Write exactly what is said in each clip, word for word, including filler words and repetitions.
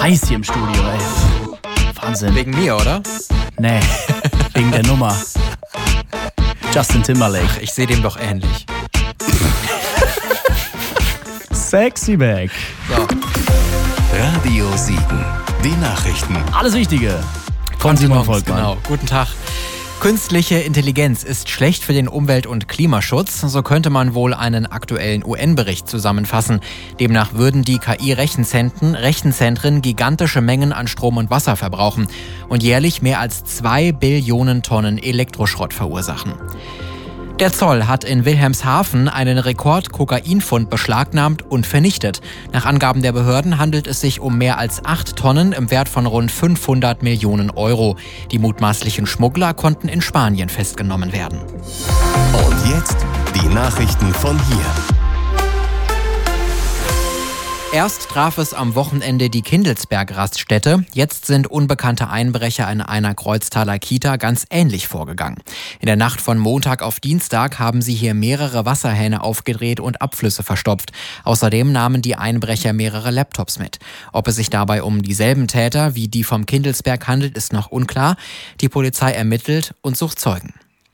heiß hier im Studio, ey. Wahnsinn. Wegen mir, oder? Nee, wegen der Nummer. Justin Timberlake. Ach, ich sehe dem doch ähnlich. Sexy Back. So. Radio Siegen. Die Nachrichten. Alles Wichtige. Von Simon Volkmann. Genau. Guten Tag. Künstliche Intelligenz ist schlecht für den Umwelt- und Klimaschutz. So könnte man wohl einen aktuellen U N-Bericht zusammenfassen. Demnach würden die K I-Rechenzentren Rechenzentren gigantische Mengen an Strom und Wasser verbrauchen und jährlich mehr als zwei Billionen Tonnen Elektroschrott verursachen. Der Zoll hat in Wilhelmshaven einen Rekord-Kokainfund beschlagnahmt und vernichtet. Nach Angaben der Behörden handelt es sich um mehr als acht Tonnen im Wert von rund fünfhundert Millionen Euro. Die mutmaßlichen Schmuggler konnten in Spanien festgenommen werden. Und jetzt die Nachrichten von hier. Erst traf es am Wochenende die Kindelsberg-Raststätte. Jetzt sind unbekannte Einbrecher in einer Kreuztaler Kita ganz ähnlich vorgegangen. In der Nacht von Montag auf Dienstag haben sie hier mehrere Wasserhähne aufgedreht und Abflüsse verstopft. Außerdem nahmen die Einbrecher mehrere Laptops mit. Ob es sich dabei um dieselben Täter wie die vom Kindelsberg handelt, ist noch unklar. Die Polizei ermittelt und sucht Zeugen.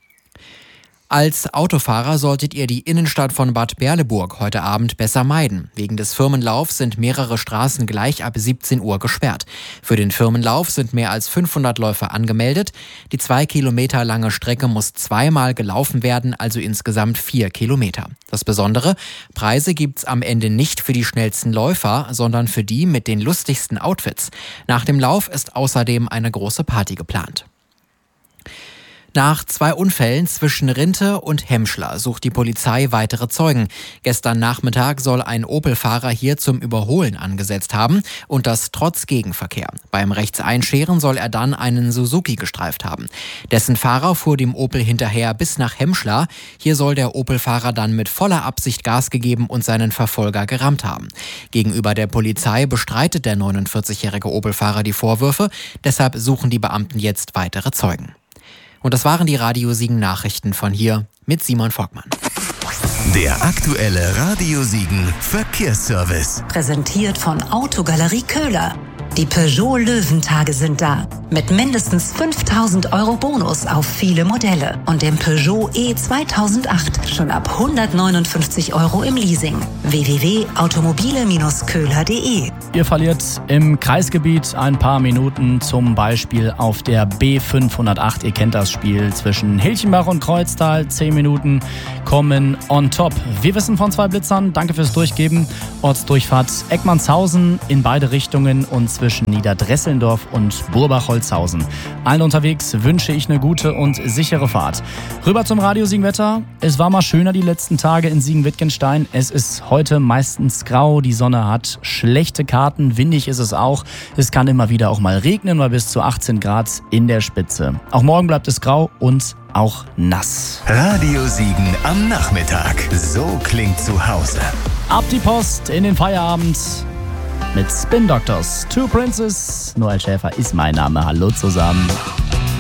Als Autofahrer solltet ihr die Innenstadt von Bad Berleburg heute Abend besser meiden. Wegen des Firmenlaufs sind mehrere Straßen gleich ab siebzehn Uhr gesperrt. Für den Firmenlauf sind mehr als fünfhundert Läufer angemeldet. Die zwei Kilometer lange Strecke muss zweimal gelaufen werden, also insgesamt vier Kilometer. Das Besondere, Preise gibt's am Ende nicht für die schnellsten Läufer, sondern für die mit den lustigsten Outfits. Nach dem Lauf ist außerdem eine große Party geplant. Nach zwei Unfällen zwischen Rinte und Hemschler sucht die Polizei weitere Zeugen. Gestern Nachmittag soll ein Opel-Fahrer hier zum Überholen angesetzt haben und das trotz Gegenverkehr. Beim Rechtseinscheren soll er dann einen Suzuki gestreift haben. Dessen Fahrer fuhr dem Opel hinterher bis nach Hemschler. Hier soll der Opel-Fahrer dann mit voller Absicht Gas gegeben und seinen Verfolger gerammt haben. Gegenüber der Polizei bestreitet der neunundvierzigjährige Opel-Fahrer die Vorwürfe. Deshalb suchen die Beamten jetzt weitere Zeugen. Und das waren die Radio Siegen Nachrichten von hier mit Simon Volkmann. Der aktuelle Radio Siegen Verkehrsservice. Präsentiert von Autogalerie Köhler. Die Peugeot Löwentage sind da. Mit mindestens fünftausend Euro Bonus auf viele Modelle. Und dem Peugeot E zweitausendacht schon ab hundertneunundfünfzig Euro im Leasing. w w w punkt automobile Bindestrich köhler punkt de. Ihr verliert im Kreisgebiet ein paar Minuten, zum Beispiel auf der B fünfhundertacht. Ihr kennt das Spiel zwischen Hilchenbach und Kreuztal. Zehn Minuten kommen on top. Wir wissen von zwei Blitzern. Danke fürs Durchgeben. Ortsdurchfahrt Eckmannshausen in beide Richtungen und zwischen Niederdresselndorf und Burbach-Holzhausen. Allen unterwegs wünsche ich eine gute und sichere Fahrt. Rüber zum Radio Siegen-Wetter. Es war mal schöner die letzten Tage in Siegen-Wittgenstein. Es ist heute meistens grau, die Sonne hat schlechte Karten, windig ist es auch. Es kann immer wieder auch mal regnen, bei bis zu achtzehn Grad in der Spitze. Auch morgen bleibt es grau und auch nass. Radio Siegen am Nachmittag. So klingt zu Hause. Ab die Post in den Feierabend mit Spin Doctors. Two Princes. Noel Schäfer ist mein Name. Hallo zusammen.